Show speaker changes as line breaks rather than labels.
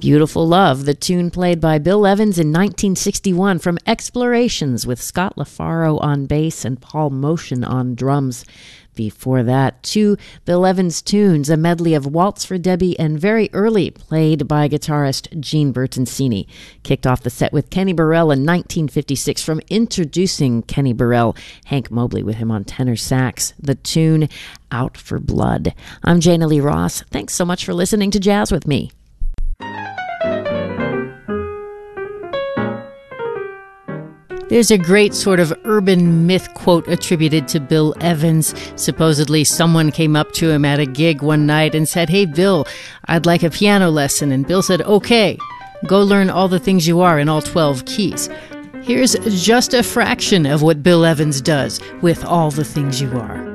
Beautiful Love, the tune played by Bill Evans in 1961 from Explorations with Scott LaFaro on bass and Paul Motion on drums. Before that, two Bill Evans tunes, a medley of Waltz for Debbie and Very Early, played by guitarist Gene Bertoncini. Kicked off the set with Kenny Burrell in 1956 from Introducing Kenny Burrell, Hank Mobley with him on tenor sax. The tune, Out for Blood. I'm Jana Lee Ross. Thanks so much for listening to Jazz with Me. There's a great sort of urban myth quote attributed to Bill Evans. Supposedly, someone came up to him at a gig one night and said, "Hey, Bill, I'd like a piano lesson." And Bill said, "Okay, go learn all the things you are in all 12 keys." Here's just a fraction of what Bill Evans does with All the Things You Are.